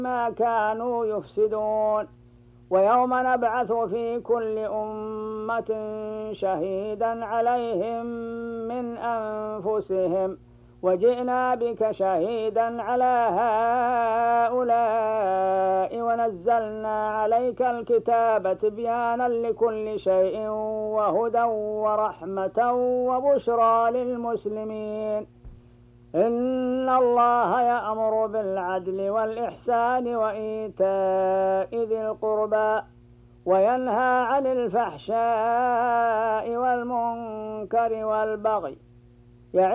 ما كانوا يفسدون. ويوم نبعث في كل أمة شهيدا عليهم من أنفسهم وجئنا بك شهيدا على هؤلاء ونزلنا عليك الكتاب تبيانا لكل شيء وهدى ورحمة وبشرى للمسلمين. إن الله يأمر بالعدل والإحسان وإيتاء ذي القربى وينهى عن الفحشاء والمنكر والبغي